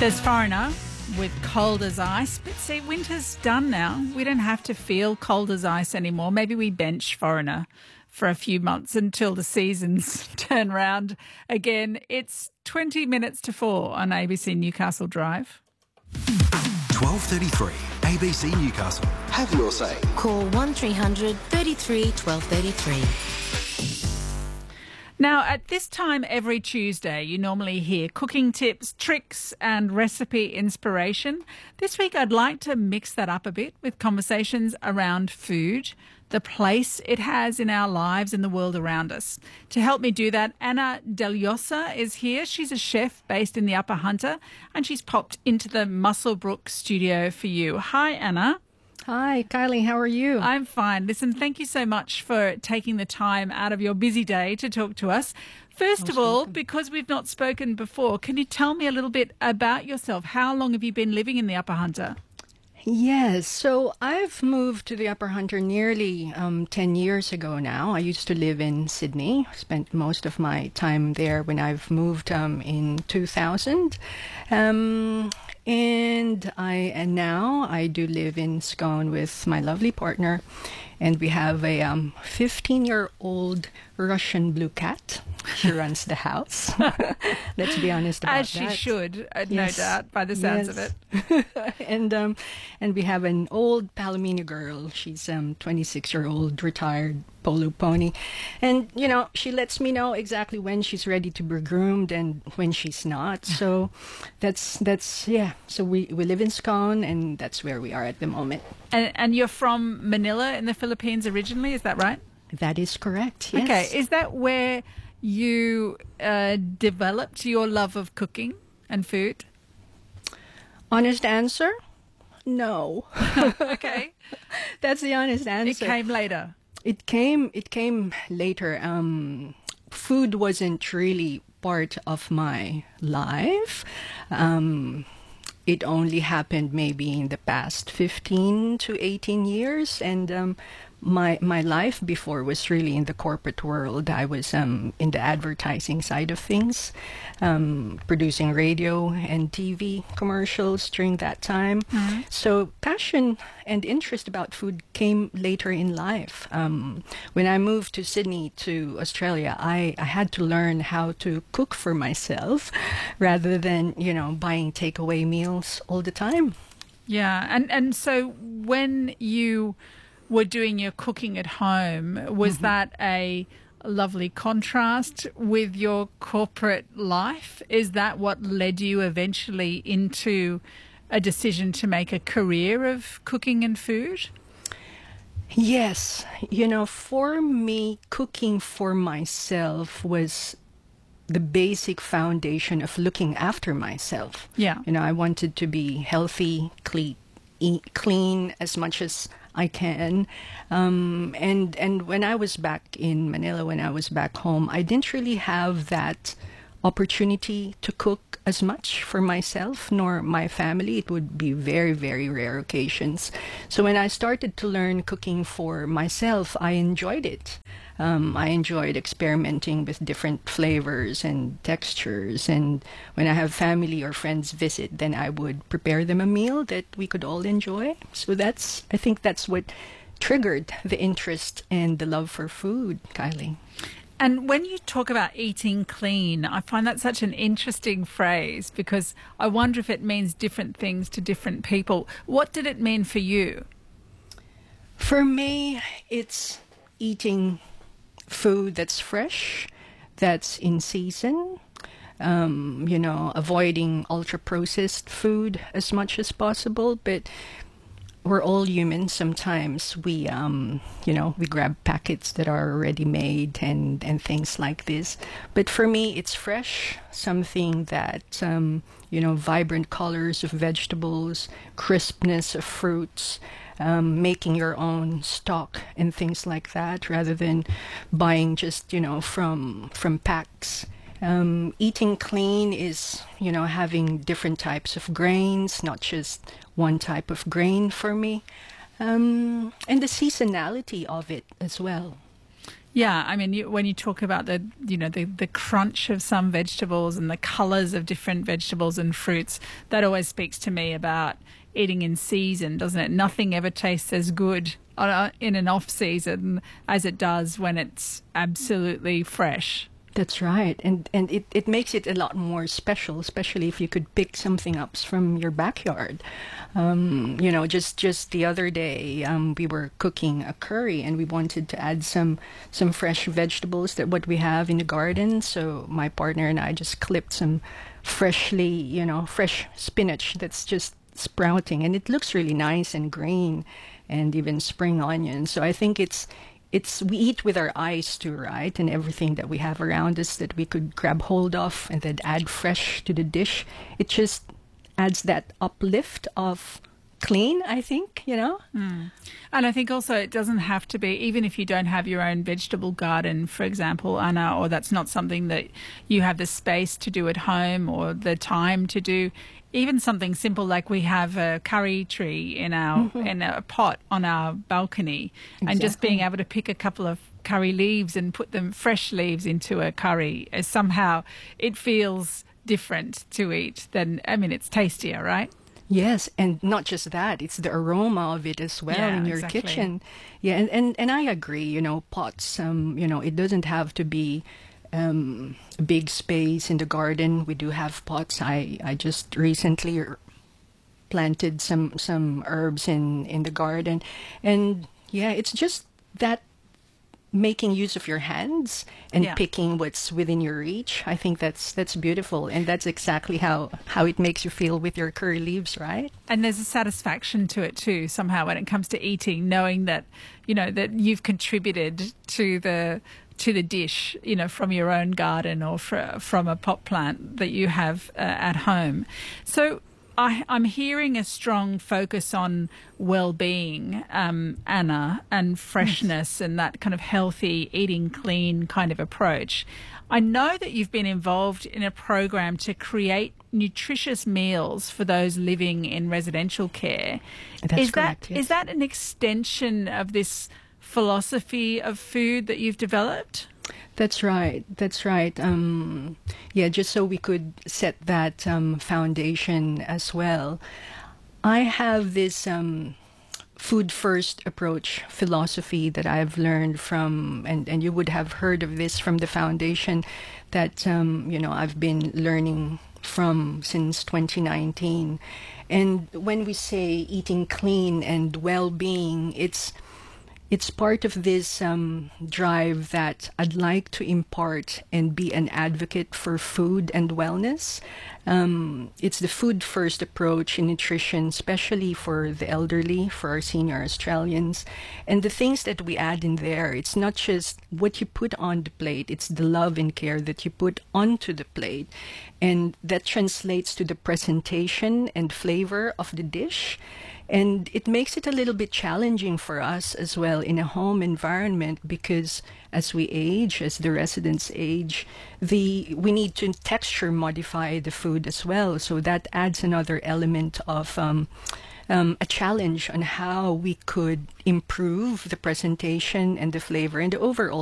There's Foreigner with Cold as Ice. But see, winter's done now. We don't have to feel cold as ice anymore. Maybe we bench Foreigner for a few months until the seasons turn round again. It's 20 minutes to 4 on ABC Newcastle Drive. 12:33 ABC Newcastle. Have your say. Call 1300 33 1233. Now, at this time every Tuesday, you normally hear cooking tips, tricks and recipe inspiration. This week, I'd like to mix that up a bit with conversations around food, the place it has in our lives and the world around us. To help me do that, Anna Deliosa is here. She's a chef based in the Upper Hunter, and she's popped into the Muswellbrook studio for you. Hi, Anna. Hi, Kylie. How are you? I'm fine. Listen, thank you so much for taking the time out of your busy day to talk to us. First of all, because we've not spoken before, can you tell me a little bit about yourself? How long have you been living in the Upper Hunter? Yes. So I've moved to the Upper Hunter nearly 10 years ago now. I used to live in Sydney. Spent most of my time there when I've moved in 2000. And now I do live in Scone with my lovely partner, and we have a 15-year-old Russian blue cat. She runs the house. Let's be honest about that. As she should, no doubt, by the sounds of it. And we have an old Palomino girl. She's 26-year-old retired polo pony, and she lets me know exactly when she's ready to be groomed and when she's not. So that's yeah. So we live in Scone, and that's where we are at the moment. And you're from Manila in the Philippines originally, is that right? That is correct. Yes. Okay, is that where you developed your love of cooking and food? Honest answer, no. Okay. That's the honest answer. It came later. It came later. Food wasn't really part of my life. It only happened maybe in the past 15 to 18 years, and my life before was really in the corporate world. I was in the advertising side of things, producing radio and TV commercials during that time. Mm-hmm. So passion and interest about food came later in life. When I moved to Sydney to Australia, I had to learn how to cook for myself rather than, buying takeaway meals all the time. Yeah, and so when you were doing your cooking at home, was that a lovely contrast with your corporate life? Is that what led you eventually into a decision to make a career of cooking and food? Yes. For me, cooking for myself was the basic foundation of looking after myself. Yeah. I wanted to be healthy, clean as much as I can. And when I was back in Manila, when I was back home, I didn't really have that opportunity to cook as much for myself nor my family. It would be very, very rare occasions. So when I started to learn cooking for myself, I enjoyed it. I enjoyed experimenting with different flavors and textures. And when I have family or friends visit, then I would prepare them a meal that we could all enjoy. So I think that's what triggered the interest and the love for food, Kylie. And when you talk about eating clean, I find that such an interesting phrase because I wonder if it means different things to different people. What did it mean for you? For me, it's eating food that's fresh, that's in season, avoiding ultra-processed food as much as possible. But we're all human. Sometimes we grab packets that are already made and things like this. But for me, it's fresh, something that, vibrant colors of vegetables, crispness of fruits, making your own stock and things like that rather than buying just, from packs. Eating clean is, having different types of grains, not just one type of grain for me, and the seasonality of it as well. Yeah, I mean, when you talk about the crunch of some vegetables and the colours of different vegetables and fruits, that always speaks to me about eating in season, doesn't it? Nothing ever tastes as good in an off season as it does when it's absolutely fresh. That's right. And it makes it a lot more special, especially if you could pick something up from your backyard. Just the other day, we were cooking a curry and we wanted to add some fresh vegetables that what we have in the garden. So my partner and I just clipped some fresh spinach that's just sprouting, and it looks really nice and green, and even spring onions. So I think it's we eat with our eyes too, right? And everything that we have around us that we could grab hold of and then add fresh to the dish. It just adds that uplift of clean, I think, And I think also it doesn't have to be, even if you don't have your own vegetable garden, for example, Anna, or that's not something that you have the space to do at home or the time to do. Even something simple like we have a curry tree in a pot on our balcony, and just being able to pick a couple of curry leaves and put them fresh leaves into a curry, somehow it feels different to eat than, I mean, it's tastier, right? Yes, and not just that, it's the aroma of it as well in your kitchen. Yeah, and I agree, pots, it doesn't have to be a big space in the garden. We do have pots. I just recently planted some herbs in the garden, and yeah, it's just that making use of your hands and picking what's within your reach. I think that's beautiful, and that's exactly how it makes you feel with your curry leaves, right? And there's a satisfaction to it too, somehow, when it comes to eating, knowing that that you've contributed to the dish, from your own garden or from a pot plant that you have at home. So I'm hearing a strong focus on well-being, Anna, and freshness and that kind of healthy, eating clean kind of approach. I know that you've been involved in a program to create nutritious meals for those living in residential care. That's correct, yes. Is that an extension of this philosophy of food that you've developed? That's right. Just so we could set that foundation as well. I have this food first approach philosophy that I've learned from, and you would have heard of this from the foundation that I've been learning from since 2019. And when we say eating clean and well-being, it's part of this drive that I'd like to impart and be an advocate for food and wellness. It's the food first approach in nutrition, especially for the elderly, for our senior Australians. And the things that we add in there, it's not just what you put on the plate, it's the love and care that you put onto the plate. And that translates to the presentation and flavor of the dish. And it makes it a little bit challenging for us as well in a home environment, because as we age, as the residents age, we need to texture modify the food as well. So that adds another element of a challenge on how we could improve the presentation and the flavor and the overall